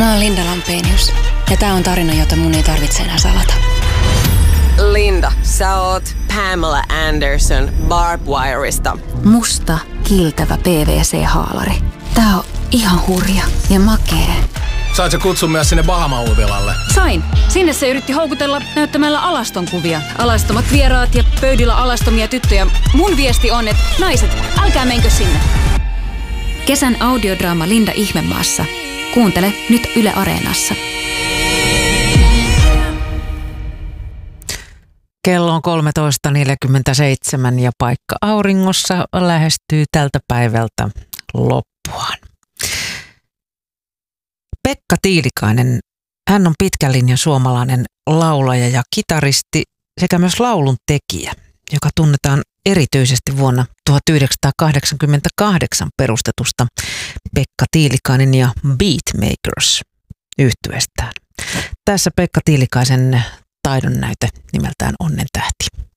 Mä oon Linda Lampenius ja tää on tarina, jota mun ei tarvitse enää salata. Linda, sä oot Pamela Anderson Barbwireista. Musta, kiiltävä PVC-haalari. Tää on ihan hurja ja makee. Sait sä kutsun myös sinne Bahama-uutilalle? Sain. Sinne se yritti houkutella näyttämällä alaston kuvia. Alastomat vieraat ja pöydillä alastomia tyttöjä. Mun viesti on, että naiset, älkää menkö sinne. Kesän audiodraama Linda Ihmemaassa. Kuuntele nyt Yle Areenassa. Kello on 13.47 ja paikka auringossa lähestyy tältä päivältä loppuaan. Pekka Tiilikainen, hän on pitkän linjan suomalainen laulaja ja kitaristi sekä myös laulun tekijä, joka tunnetaan erityisesti vuonna 1988 perustetusta Pekka Tiilikainen ja Beatmakers -yhtyeestään. Tässä Pekka Tiilikaisen taidonnäyte nimeltään Onnen tähti.